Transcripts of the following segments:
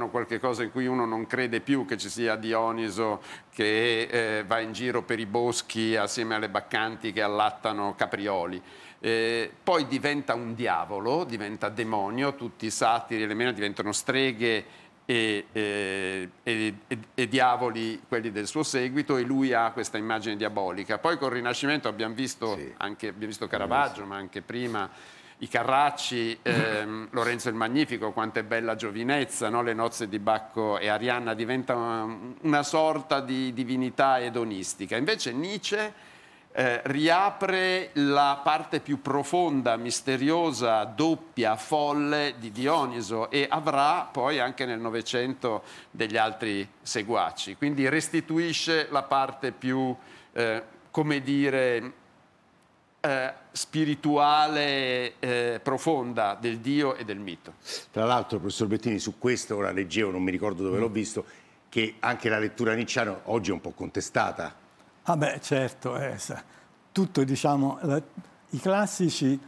inventano qualche cosa in cui uno non crede più che ci sia Dioniso che va in giro per i boschi assieme alle baccanti che allattano caprioli. Poi diventa un diavolo, diventa demonio, tutti i satiri e le mene diventano streghe e diavoli quelli del suo seguito, e lui ha questa immagine diabolica. Poi col Rinascimento abbiamo visto Caravaggio, ma anche prima i Carracci, Lorenzo il Magnifico, quanto è bella giovinezza, no? Le nozze di Bacco e Arianna, diventa una sorta di divinità edonistica. Invece Nietzsche riapre la parte più profonda, misteriosa, doppia, folle di Dioniso, e avrà poi anche nel Novecento degli altri seguaci. Quindi restituisce la parte più, come dire, spirituale, profonda del Dio e del mito. Tra l'altro, professor Bettini, su questo ora leggevo, non mi ricordo dove l'ho visto, che anche la lettura nicciana oggi è un po' contestata. Ah beh, certo, tutto, diciamo, i classici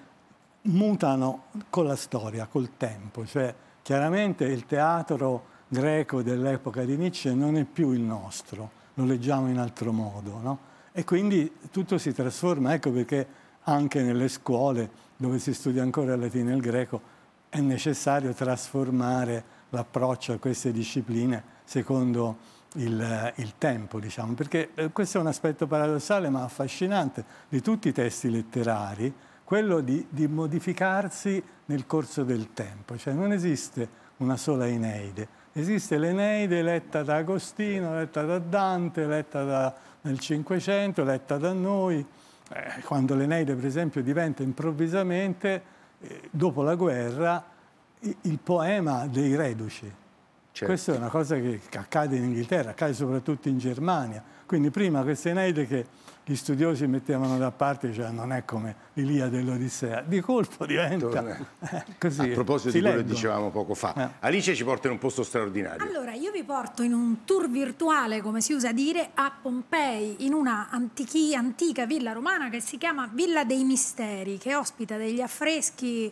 mutano con la storia, col tempo, cioè chiaramente il teatro greco dell'epoca di Nietzsche non è più il nostro, lo leggiamo in altro modo, no? E quindi tutto si trasforma, ecco perché anche nelle scuole dove si studia ancora il latino e il greco è necessario trasformare l'approccio a queste discipline secondo il tempo, diciamo, perché questo è un aspetto paradossale ma affascinante di tutti i testi letterari, quello di modificarsi nel corso del tempo, cioè non esiste una sola Eneide, esiste l'Eneide letta da Agostino, letta da Dante, letta nel Cinquecento, letta da noi, quando l'Eneide per esempio diventa improvvisamente, dopo la guerra, il poema dei reduci. Certo. Questa è una cosa che accade in Inghilterra, accade soprattutto in Germania. Quindi prima queste Eneide che gli studiosi mettevano da parte, cioè non è come l'Iliade dell'Odissea, di colpo diventa così. A proposito di quello che dicevamo poco fa, Alice ci porta in un posto straordinario. Allora, io vi porto in un tour virtuale, come si usa dire, a Pompei, in una antica villa romana che si chiama Villa dei Misteri, che ospita degli affreschi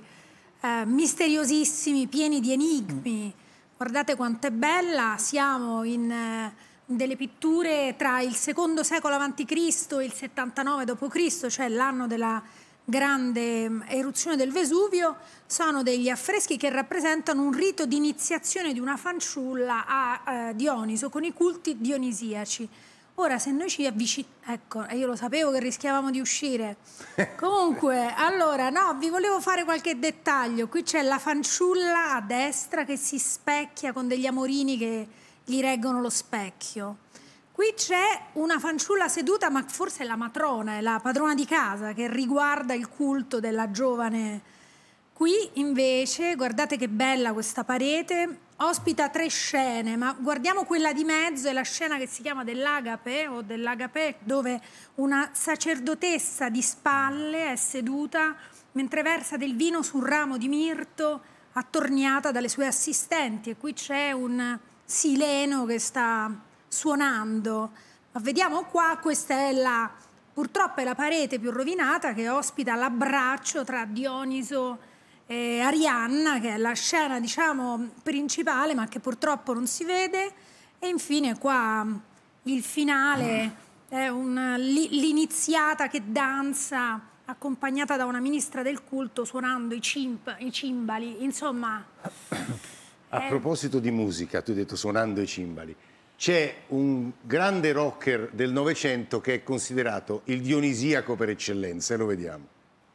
misteriosissimi, pieni di enigmi. Guardate quanto è bella, siamo in delle pitture tra il secondo secolo a.C. e il 79 d.C., cioè l'anno della grande eruzione del Vesuvio. Sono degli affreschi che rappresentano un rito di iniziazione di una fanciulla a Dioniso con i culti dionisiaci. Ora, se noi ci avviciniamo... Ecco, io lo sapevo che rischiavamo di uscire. Comunque, allora, no, vi volevo fare qualche dettaglio. Qui c'è la fanciulla a destra che si specchia con degli amorini che gli reggono lo specchio. Qui c'è una fanciulla seduta, ma forse è la matrona, è la padrona di casa, che riguarda il culto della giovane. Qui, invece, guardate che bella questa parete... Ospita 3 scene, ma guardiamo quella di mezzo, è la scena che si chiama dell'Agape o dell'Agape, dove una sacerdotessa di spalle è seduta mentre versa del vino su un ramo di mirto attorniata dalle sue assistenti, e qui c'è un sileno che sta suonando. Ma vediamo qua, questa è purtroppo è la parete più rovinata che ospita l'abbraccio tra Dioniso e Arianna, che è la scena, diciamo, principale, ma che purtroppo non si vede. E infine qua il finale è l'iniziata che danza accompagnata da una ministra del culto suonando i cimbali, insomma. A proposito di musica, tu hai detto suonando i cimbali, c'è un grande rocker del Novecento che è considerato il dionisiaco per eccellenza, e lo vediamo.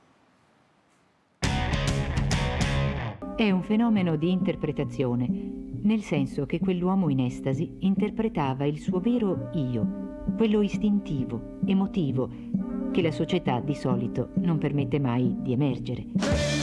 È un fenomeno di interpretazione, nel senso che quell'uomo in estasi interpretava il suo vero io, quello istintivo, emotivo, che la società di solito non permette mai di emergere.